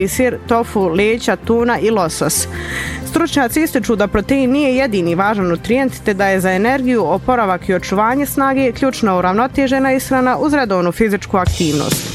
sir, tofu, leća, tuna i losos. Stručnjaci ističu da protein nije jedini važan nutrijent, te da je za energiju, oporavak i očuvanje snage ključna uravnotežena ishrana uz redovnu fizičku aktivnost.